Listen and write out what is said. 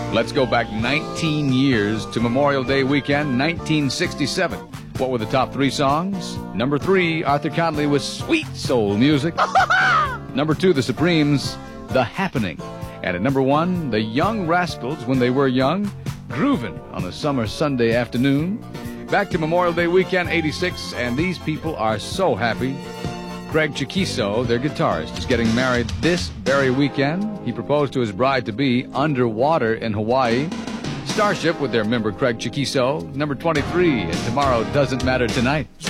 Let's go back 19 years to Memorial Day weekend, 1967. What were the top 3 songs? Number 3, Arthur Conley with Sweet Soul Music. Number 2, The Supremes, The Happening. And at number 1, the Young Rascals, When They Were Young, Groovin' on a Summer Sunday Afternoon. Back to Memorial Day weekend, 86, and these people are so happy. Craig Chiquiso, their guitarist, is getting married this very weekend. He proposed to his bride-to-be underwater in Hawaii. Starship with their member Craig Chiquiso, number 23, and Tomorrow Doesn't Matter Tonight.